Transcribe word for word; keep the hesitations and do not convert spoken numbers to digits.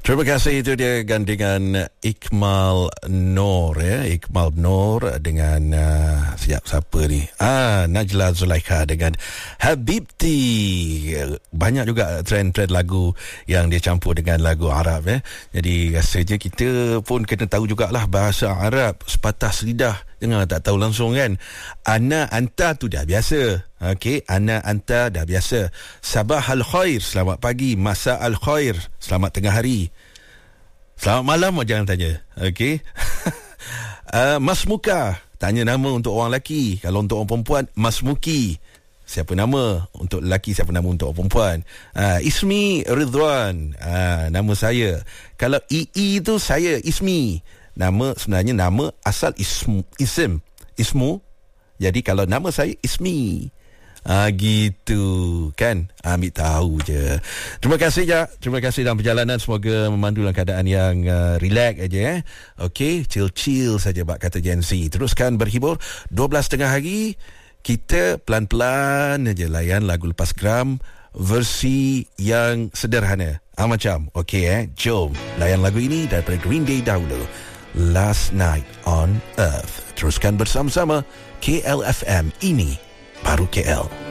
Terima kasih, itu dia gandingan Iqmal Noor ya. Iqmal Noor dengan uh, siap siapa ni? Ah, Najla Zulaikha dengan Habibti. Banyak juga trend-trend lagu yang dia campur dengan lagu Arab ya. Jadi rasanya kita pun kena tahu jugalah bahasa Arab sepatah selidah. Jangan tak tahu langsung kan. Ana anta tu dah biasa. Okey, ana anta dah biasa. Sabah al khair, selamat pagi. Masa al khair, selamat tengah hari. Selamat malam jangan tanya. Okey. uh, Mas Muka, tanya nama untuk orang lelaki. Kalau untuk orang perempuan, Mas Muki. Siapa nama untuk lelaki, siapa nama untuk orang perempuan. uh, Ismi Ridwan, uh, nama saya. Kalau I I tu saya, Ismi. Nama sebenarnya nama asal ism, ism ismu. Jadi kalau nama saya Ismi. Ah gitu kan. Ambil tahu je. Terima kasih ya. Terima kasih dalam perjalanan, semoga memandu dalam keadaan yang uh, relax aja eh. Okey, chill-chill saja bak kata Gen Z. Teruskan berhibur. dua belas tengah hari kita pelan-pelan aja layan lagu Lepas Geram versi yang sederhana. Ah macam. Okey eh. Jom layan lagu ini daripada Green Day dahulu. Last Night on Earth. Teruskan bersama-sama K L F M, ini baru K L.